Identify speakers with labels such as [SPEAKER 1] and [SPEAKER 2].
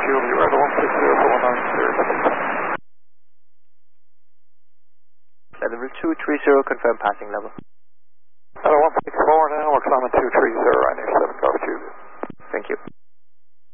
[SPEAKER 1] Julie, Rebel 160
[SPEAKER 2] Level 230, confirm passing level.
[SPEAKER 1] Hello, 164 now, we're climbing 230 right next